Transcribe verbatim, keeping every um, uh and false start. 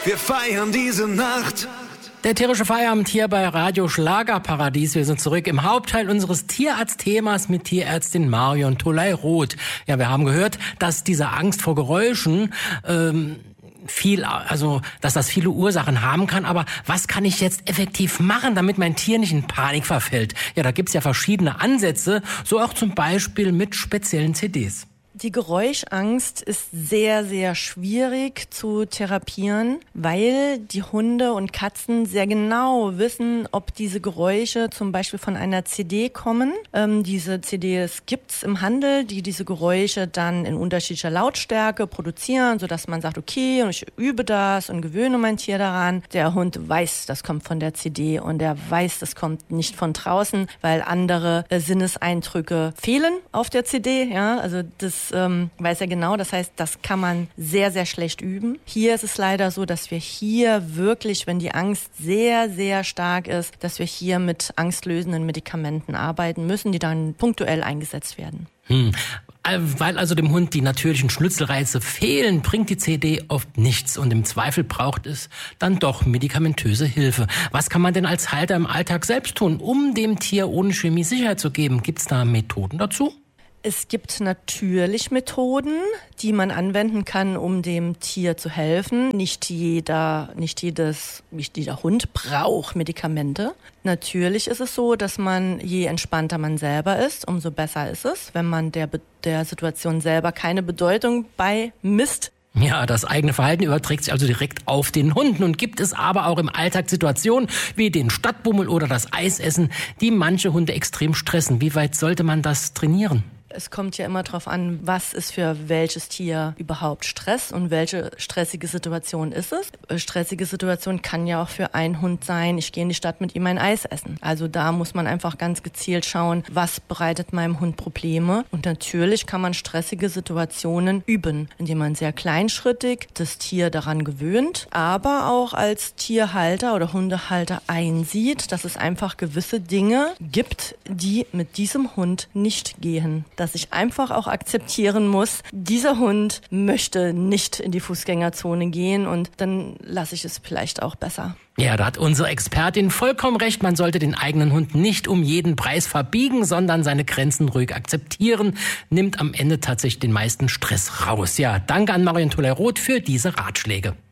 Wir feiern diese Nacht. Der tierische Feierabend hier bei Radio Schlagerparadies. Wir sind zurück im Hauptteil unseres Tierarztthemas mit Tierärztin Marion Tholey-Roth. Ja, wir haben gehört, dass diese Angst vor Geräuschen ähm, viel, also dass das viele Ursachen haben kann. Aber was kann ich jetzt effektiv machen, damit mein Tier nicht in Panik verfällt? Ja, da gibt's ja verschiedene Ansätze, so auch zum Beispiel mit speziellen C Ds. Die Geräuschangst ist sehr, sehr schwierig zu therapieren, weil die Hunde und Katzen sehr genau wissen, ob diese Geräusche zum Beispiel von einer C D kommen. Ähm, diese C Ds gibt's im Handel, die diese Geräusche dann in unterschiedlicher Lautstärke produzieren, sodass man sagt, okay, und ich übe das und gewöhne mein Tier daran. Der Hund weiß, das kommt von der C D und er weiß, das kommt nicht von draußen, weil andere äh, Sinneseindrücke fehlen auf der C D. Ja, also das ähm, weiß er genau. Das heißt, das kann man sehr, sehr schlecht üben. Hier ist es leider so, dass wir hier wirklich, wenn die Angst sehr, sehr stark ist, dass wir hier mit angstlösenden Medikamenten arbeiten müssen, die dann punktuell eingesetzt werden. Hm. Weil also dem Hund die natürlichen Schnützelreize fehlen, bringt die C D oft nichts und im Zweifel braucht es dann doch medikamentöse Hilfe. Was kann man denn als Halter im Alltag selbst tun, um dem Tier ohne Chemie Sicherheit zu geben? Gibt es da Methoden dazu? Es gibt natürlich Methoden, die man anwenden kann, um dem Tier zu helfen. Nicht jeder, nicht jedes, nicht jeder Hund braucht Medikamente. Natürlich ist es so, dass man, je entspannter man selber ist, umso besser ist es, wenn man der, der Situation selber keine Bedeutung beimisst. Ja, das eigene Verhalten überträgt sich also direkt auf den Hund. Nun gibt es aber auch im Alltag Situationen wie den Stadtbummel oder das Eisessen, die manche Hunde extrem stressen. Wie weit sollte man das trainieren? Es kommt ja immer darauf an, was ist für welches Tier überhaupt Stress und welche stressige Situation ist es. Eine stressige Situation kann ja auch für einen Hund sein, ich gehe in die Stadt mit ihm ein Eis essen. Also da muss man einfach ganz gezielt schauen, was bereitet meinem Hund Probleme. Und natürlich kann man stressige Situationen üben, indem man sehr kleinschrittig das Tier daran gewöhnt, aber auch als Tierhalter oder Hundehalter einsieht, dass es einfach gewisse Dinge gibt, die mit diesem Hund nicht gehen. Dass ich einfach auch akzeptieren muss, dieser Hund möchte nicht in die Fußgängerzone gehen und dann lasse ich es vielleicht auch besser. Ja, da hat unsere Expertin vollkommen recht. Man sollte den eigenen Hund nicht um jeden Preis verbiegen, sondern seine Grenzen ruhig akzeptieren. Nimmt am Ende tatsächlich den meisten Stress raus. Ja, danke an Marion Tholey-Roth für diese Ratschläge.